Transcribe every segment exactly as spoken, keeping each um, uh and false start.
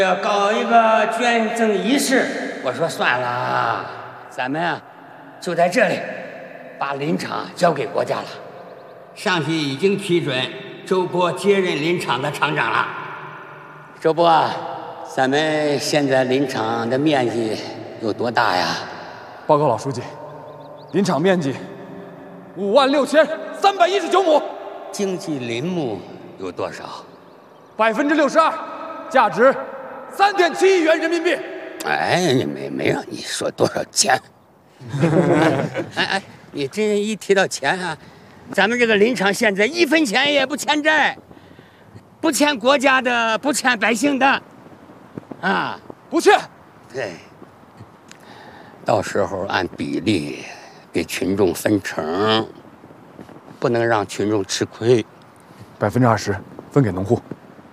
要搞一个捐赠仪式，我说算了，咱们啊就在这里把林场交给国家了。上级已经批准周波接任林场的厂长了。周波啊，咱们现在林场的面积有多大呀？ 报告老书记，林场面积五万六千三百一十九亩。 经济林木有多少？ 百分之六十二，价值三点七亿元人民币。 哎，没没让你说多少钱。哎哎，你这一提到钱啊，咱们这个林场现在一分钱也不欠债，不欠国家的，不欠百姓的，啊， 不欠。 对，到时候按比例给群众分成，不能让群众吃亏。 百分之二十分给农户。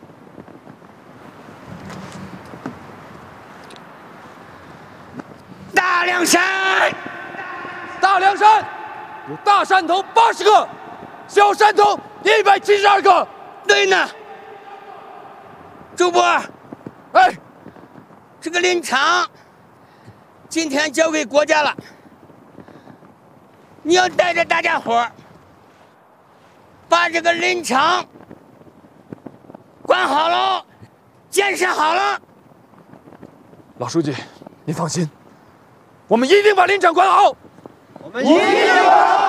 大凉山， 大凉山有大山头八十个，小山头一百七十二个。 对呢，周波， 哎， 这个林场今天交给国家了，你要带着大家伙儿把这个林场管好了，建设好了。 老书记，您放心，我们一定把林场管好。 我们一定管好。